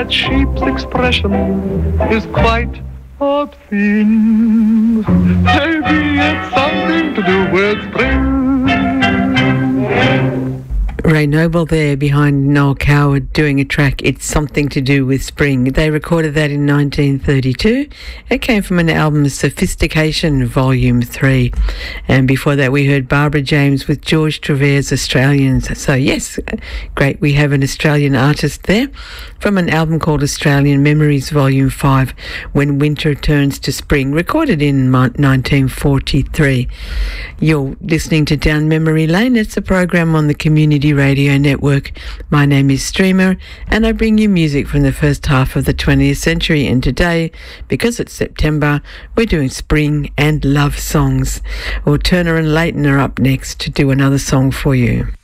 that sheep's expression is quite obscene. Maybe it's something to do with spring. Ray Noble there behind Noel Coward doing a track, It's Something to Do with Spring. They recorded that in 1932. It came from an album, Sophistication Volume 3. And before that we heard Barbara James with George Trevor's Australians. So yes, great, we have an Australian artist there from an album called Australian Memories Volume 5, When Winter Turns to Spring, recorded in 1943. You're listening to Down Memory Lane. It's a program on the Community Radio Network. My name is Streamer and I bring you music from the first half of the 20th century, and today, because it's September, we're doing spring and love songs. Well, Turner and Layton are up next to do another song for you.